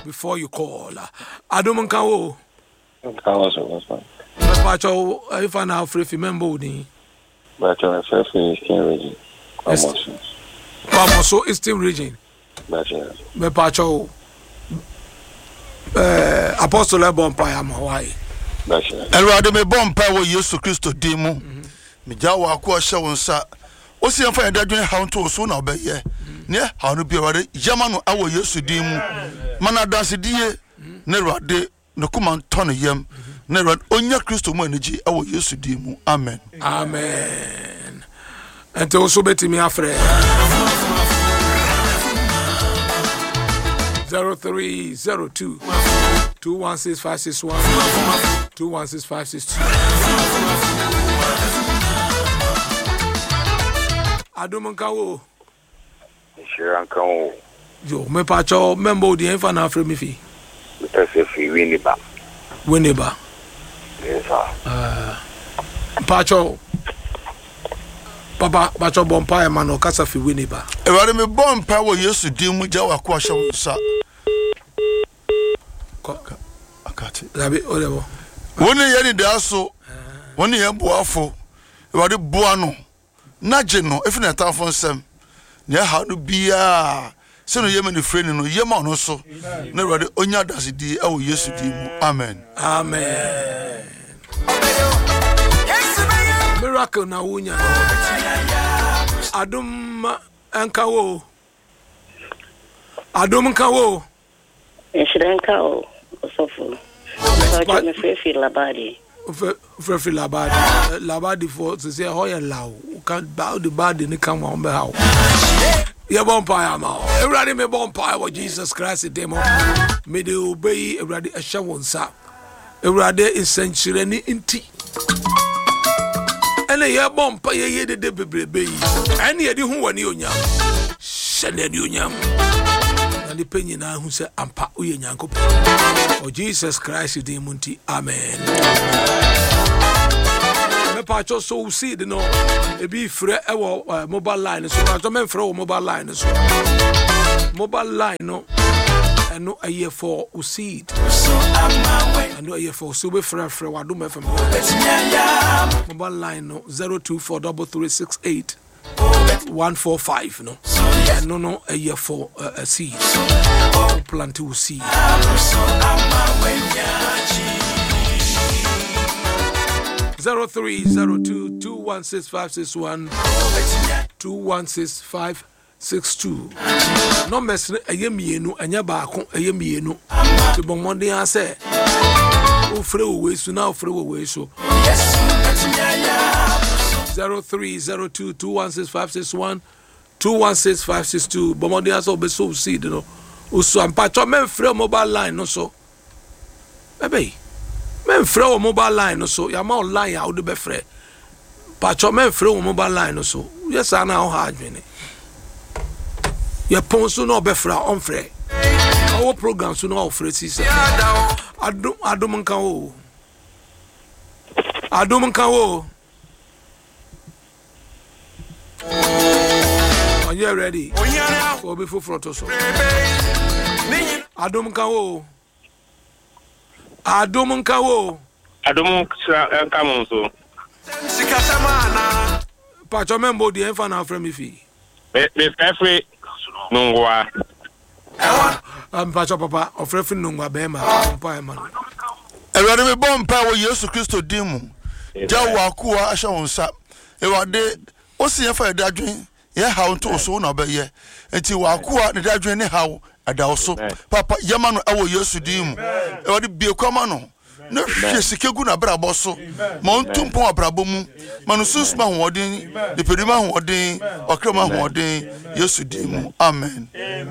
before you call. Adom nka wo. Pacho, if I now free remember ni. Pacho, Eastern region. Pamoso Eastern region. Me Pacho. Apostle Bompire am Hawaii. Elwade me bompa wo Yesu Kristo dimu. Me jawo akwa hye wonsa. Osi emfa yadadwene haunto so na obeye. Ne ha no bi Elwade yama no awo Yesu dimu. Mana danse die ne Elwade no kuma ntono yam. Ne Elwade onya Kristo mu aniji awo Yesu dimu. Amen. Amen. Ente oso betimi afre. 0302 216561 216562. Adom nka wo. Shira nka wo. Yo, me pacho member di enfa na afre mi fi. Mutase fi Winneba. Yes, sir. Pacho. Papa, pacho bompa e mano kasa fi Winneba. Elwade me bompa wo Yesu dimu jawo akwa hye wonsa. Akati. Labi olebo. Woni ye ni daso. Woni ye boafo. Elwade boano. Naje no efina tanfo nsem. Ne ha no bia. Se no yema ni freni no yema no so. Na Elwade onya dasidi awo Yesu dimu. Amen. Amen. Miracle na wunya. Adom nka wo. Adom nka wo. Nka wo. Osofu. Pacho me frefi labadi. Frefi labadi. Labadi for to say hoye law. Can bow the body ni come on be how. Ye bonfire ma. Everybody me bonfire with Jesus Christ demo. Me de obey everybody a shawonsa. Everybody is century ni inti. Ene ye bonfire ye de bebrebe yi. Ene ye di hu wani onyam. Shene di onyam. And the penny now who said, I'm pa uye nyanko. Oh, Jesus Christ, the munti. Amen. Me pacho so see the no. E be free mobile line. So pacho men free mobile line. So mobile line no. I know a year for useed. I know a year for so be free wadu me from mobile line no 0243368. 145 no. No a year for a seed. Plant to seed. 0302 216561 216562. No mess a yemienu and yabako a yemienu. To Bomonde answer. Oh, free away so now free away so. 0302 216561 216562. Bomonde answer be so seed no. Uso ampacho men free mobile line no so. Baby. Men free mobile line no so. Ya ma online ya would be free. Pacho men free mobile line no so. Yes I now hard me. Ya ponso no be free on free. Our program so no free sisi. Adom nka wo. Adom nka wo. Are you ready? For before front so. Adom nka wo. Adom nka wo. Adom nka mo so. Pacho membo di enfa na frame fi. Me free nungwa. Pacho papa ofrefi nungwa be ma pa ma. Elwade me bompa wo Yesu Kristo dimu. Jawo akwa ahye wonsa. Elwade osi yefa dadwen ye haunto so na obeye. Enti wakwa ne dadwen ne hawo adawoso. Papa yama no awo Yesu dimu. Elwade bie kwama no. No hwe sikegu na brabo so. Ma ontumpo abrabo mu. Ma no susuma hoden, de pedima hoden, okrema hoden Yesu dimu. Amen.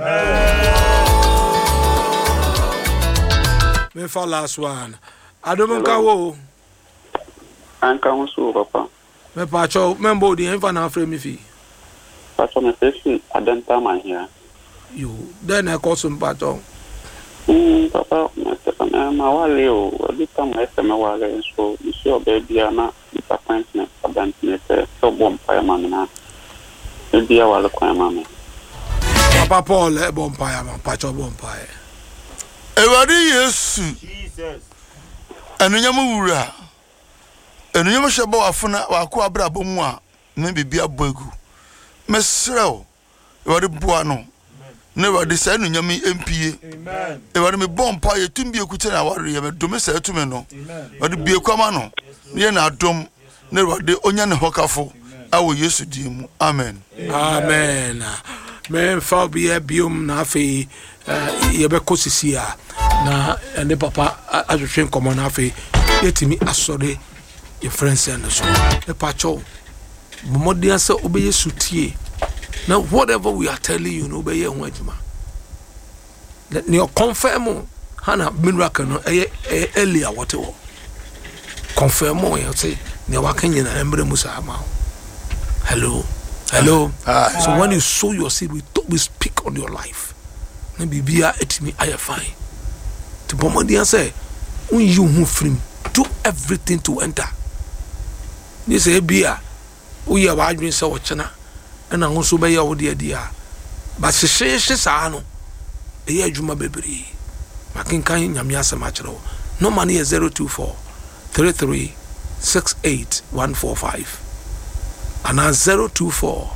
Me for last one. Adom nka wo. Anka so papa. Me pacho membo di enfa na frame mi fi. Pacho me sesi adenta man here. You then I call some pacho. Papa ma wale o adita mo me wale so isi obebi na disappointment abandonment so bom pa ma na. Ebia wale kwa ma me. Papa Paul bom pa ma pacho bom pa. Ewadi Yesu. Jesus. Enu nyamu wura. Enu nyamu sheba wafuna wako abra bomu a ne bibia boegu. Mesrew. Ewadi boa no. Ne wadi sa enu nyami empie. Amen. Ewadi me bompa ye tumbi ekute na wari ye me dome sa etume no. Wadi bie kwama no. Ye na adom ne wadi onya ne hokafo awo Yesu dimu. Amen. Amen. Men fa bia biom na afi ye be kosisia na ne papa ajotwen komo na afi yetimi asore ye friends and so e pacho momodia se obeye sutie. Now whatever we are telling you no be ye ho adwuma. Let you confirm hana miracle no earlier what it was. Confirm you say ne wakan na embre musa ma. Hello. So when you sow your seed, we speak on your life. Maybe be etimi I fine. To Bomodia say, when you move from, do everything to enter. This say beer. We are arguing so chana, and I also by your dear. But she says sano. A year juma baby. Making kind yamiasa machro. No money is 024 33 68 145. And 024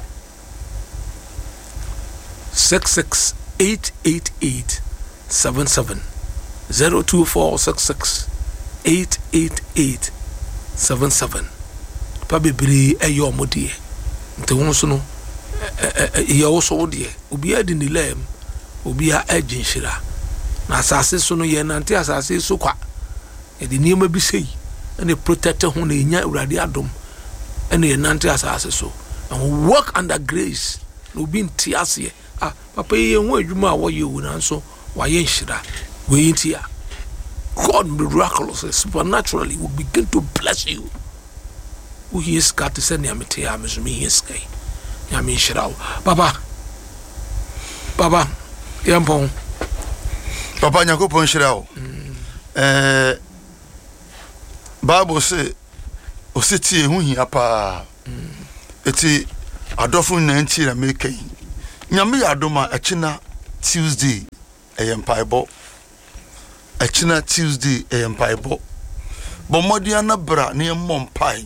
66 888 77 024 66 888 77. Probably a your modie. The one so no, ye also dear. Ubia di nilem, ubia edging shira. Na assassin so no ye nanti assassin so qua. E di name be say, and the protector who ne nya radiadum. And the nanti assassin so. And we work under grace. No being tiasie. Ah, papa ye won adwuma wo ye wuna so wa ye nhira we intia. God miraculously supernaturally will begin to bless you. Who he is got to send him to him as me is gay. Yami shirao. Baba yampon Papa nyakopon shirao. Bible say ositi ehu hia pa. Eti adofo nanti na make nyame adoma achina Tuesday empaibo achina Tuesday empaibo bomodia na bra ne mompai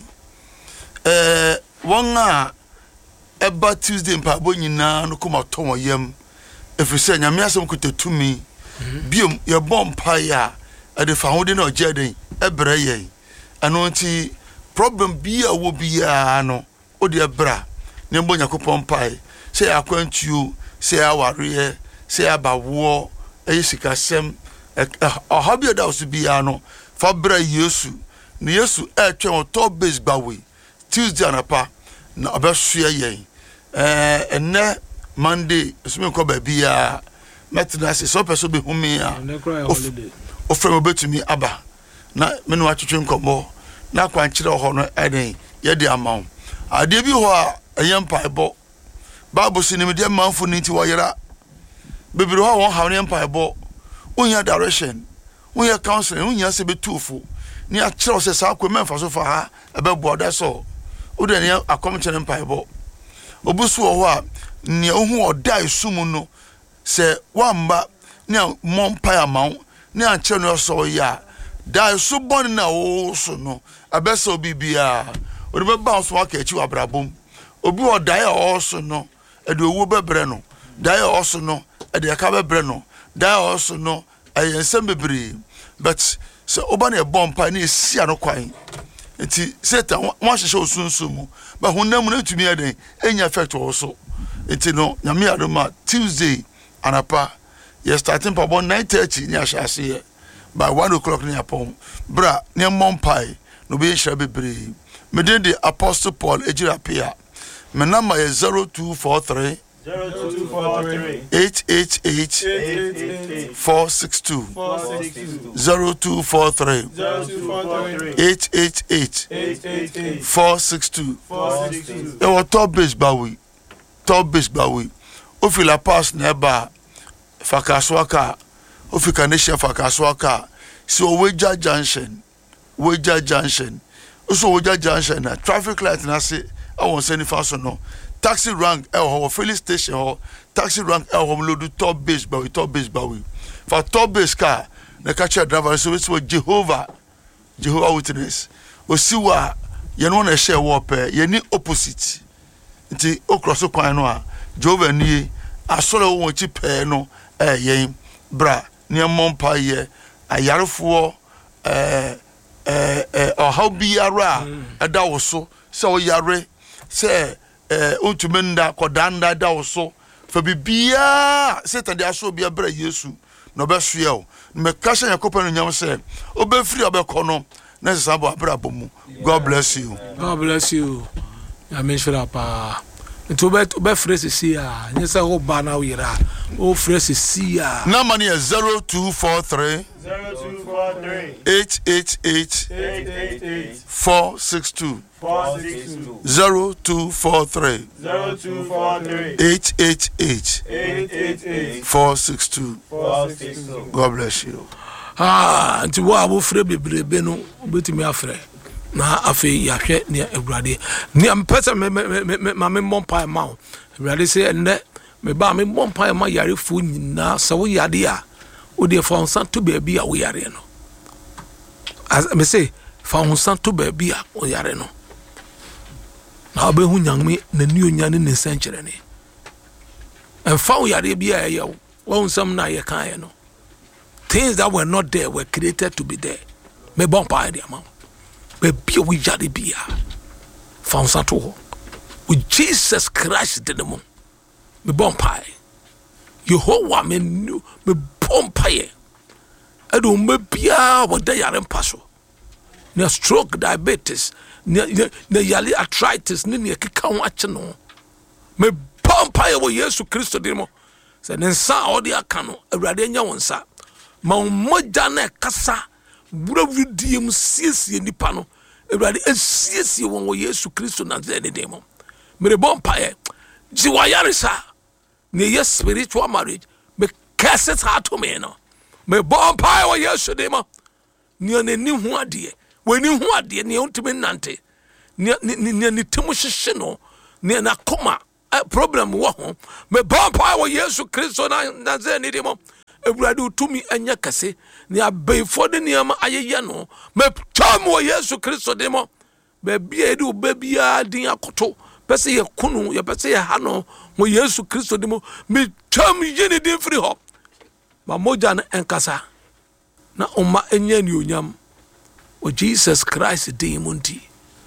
wonga eba Tuesday empaibo nyina no kuma ton yam efise nyame asem kutetumi biom ye bompai a ade fa hode na ogeden ebra ye ano nti problem bia wo bia no odi ebra ne mbo nyakopon pai say akwantuo say aware say abawo eyisika sem ohabia da osubia no fa bra Yesu ne Yesu etwe on top base bawe Tuesday anapa na obesua yen enne Monday esumi ko ba bia metina se so person be humi a ofrem obetumi aba na me no atwetwe nkomo na kwankyere ho no eden ye de amaw ade bi ho a eyempa ebo Bible say ni media manfo nti wo yera bebiri ho won hawo empa ebo unya direction unya counseling unya se betufo ni a kire se sa akwa memfa so fa ha ebebo da so o de ne akomchere empa ebo obusu ho a ne ohu odai sumu no se wamba ne mompa amaw ne a kire no so ya dai so bon na o so no abeso bibia o de be bounce wa ka echi abrabom obi odai o so no ede owo bebre no dai also no ede aka bebre no dai also no ayensem bebre but so oba na bompa na esia no kwan enti Satan wa hwehwe osunsumu ba honam na tumi eden enya effect also enti no nyame adoma Tuesday anapa ye starting pa 9:30 ni ahase by 1 o'clock ni apom bra ne mompai no be hira bebre meden the Apostle Paul ejirapia my number is 0243 888 462 0243 888 462 ewo top base bawi ofila pass neba fakaswaka ofika nation fakaswaka so weja junction so weja junction na traffic light na say I won't send faso no taxi rank filling station taxi rank load top base bawi for tobes car na catch a driver so it's Jehovah Witness osiwa ye no na share wo pe ye ni opposite nti okroso kwan no a Jehovah ni asole wo chi pe no yen bra ne mompa ye ayarefo how biara ada wo so se wo yare se ontumenda kodanda da wo so fa bibia Satan de aso bia bra Yesu no be so ye me ka sha yakopa no nyam se obefiri obekono na sabo abra bomu. God bless you. God bless you. I mean shura pa to be fresh see ah nyesa ho ba na wira o fresh see ah na money 0243 888 462 0243 888 462. God bless you. Nti wo abo frɛ bebrebe no obetimi afrɛ na afi yahwɛ ne Awurade ne ampɛsɛ me mmompa ma wo Awurade sɛ enne me ba me mmompa ma yarefo nyina sɛ wo yade a wo de fa onsan to baabi a wo yare no as me say fa onsan to baabi a wo yare no na obehu nyame na ni onya ne nsenkyere ne fa wo yare bi a ye wo nsam na ye kan no. Things that were not there were created to be there. Me bon pa idea man. Be be we jari bia. Found sato. With Jesus Christ did the moon. Me bon pa. Yehovah me new me bon pa ye. Edo me bia wo dey yare mpaso. Ne stroke, diabetes, ne yali arthritis, ne keka ho ache no. Me bon pa ye wo Yesu Kristo did mo. Se ne nsa odi aka no, Awurade nya won sa. Ma moja na kasa burawidiem siesie nipa no Awurade asiesie won wo Yesu Kristo na zene demo mere bon pae ji wayarisa ne ye spiritual marriage me curses heart to me no me bon pae wo Yesu demo ni hu ade wani hu ade ne ontime nante ni temu hyehye no ne na koma problem wo ho me bon pae wo Yesu Kristo na zene demo Awurade utumi anya kase ne abeifo de niam ayeye no me tom wo Yesu Kristo demo be bia de obabia din akoto pese ye kunu ye pese ye ha no mo Yesu Kristo demo me tom yini din free ho ma moja na enkasa na oma enya ni onyam o Jesus Christ demo nti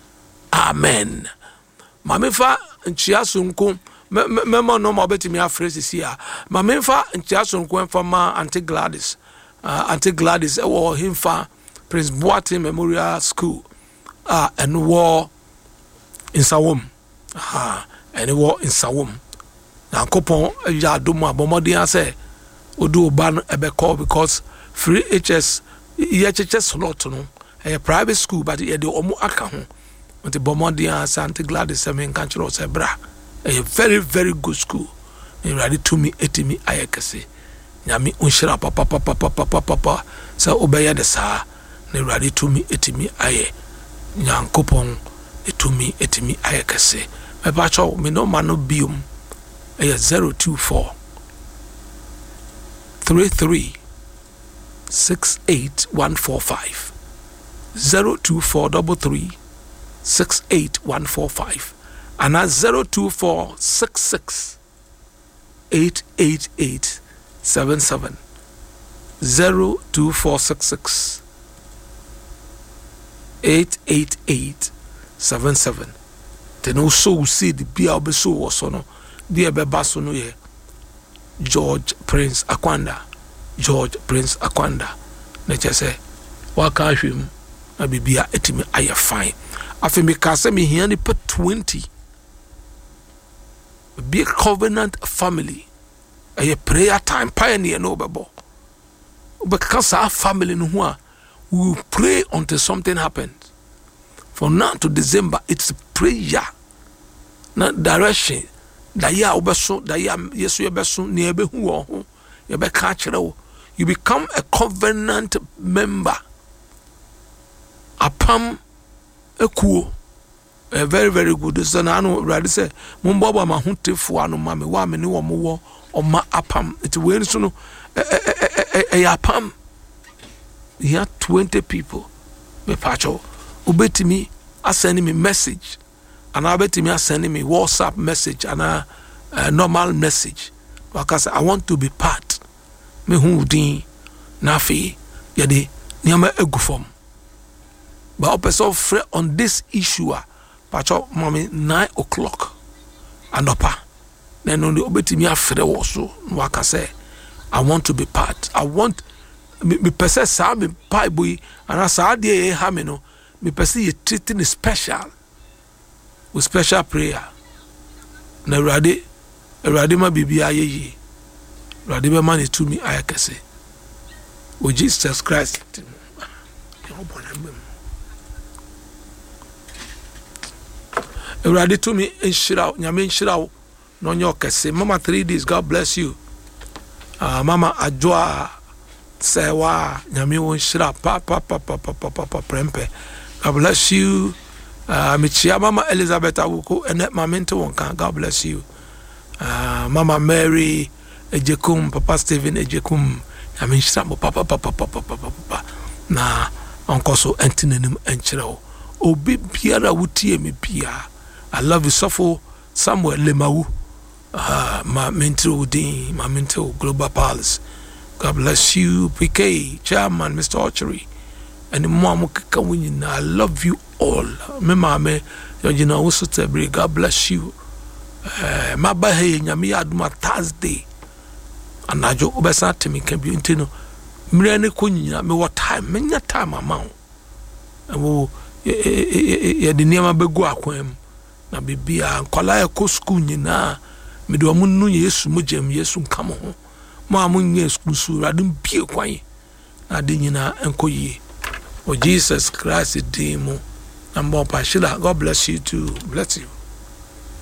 amen ma me fa nchia sunko Memo no mobeti me afresi sia ma memfa ntiaso nko ma Auntie Gladys e wo himfa Prince Boateng Memorial School and war in Sawom and war in Sawom na kopon ya do mo abomodi ase odu oba no ebe call because free HS slot no a private school but e de omo aka ho nti bomodi ase Auntie Gladys e men kan chiro se bra a very very good school and ready to me etimi ayekase nyami unshira papa sa obeya de sa ne ready to me etimi aye nyankopon etumi etimi ayekase me ba cho me no mano biom 024 33 68145 024 33 68145 and at 024 66 888 77 024 66 888 77 then also see the bia obeso woso no dia beba so no ye George Prince Akwanda na chese waka hwem na bibia etimi aye fine afi me ka se me hia ni pe 20 be a covenant family a prayer time pioneer no bebo because our family no ho we will pray until something happens. From now to December it's prayer na direction da ya obeso da ya yesu yebeso ne ebehu wo ho yebe ka kire wo you become a covenant member apam ekuo very very good so na no ready say mumbobo ma hontefo anu ma me wa me ne wo mo wo oma apam it we so no apam here 20 people me pacho obetimi send me message and obetimi send me WhatsApp message and a normal message because I want to be part me hu din na fi yade niama egufom but opeso free on this issue pacho mommy 9 o'clock and upper then on the obetimi afre wo so waka say I want to be part. I want me person sa me pai boy and sa dey ha me no me person you treating special with special prayer na Awurade ma bibia ye Awurade be man to me ayakase o Jesus Christ Awurade to me enshira nyame enshira no nyo kase mama 3 days God bless you mama Adjoa Sewa nyame won shira pa prempe God bless you michia mama Elizabeth Awuko ene mamento won kan God bless you mama Mary Ejekum papa Stephen Ejekum nyame shira papa na onkoso entinanim enchiro obi biara wutie me bia I love you sofo Samuel Lemawu ma mental Global Palace. God bless you, PK, Chairman, Mr. Archery, and the mom I love you all. Me mama, you know, also Tebri, God bless you. My bahe, nyami aduma Thursday. And I joke obesa to me can be intino. Mrene kunya, me what time, menya time amount. And wo, ye the name of Begua Quem, na bibia, and Kolaya ko school na. Me do amunu Yesu mojem Yesu nkamo ho ma amunye exclusive radum pie kwan ade nyina enkoyie o Jesus Christ demo ambo pa shila God bless you too bless you.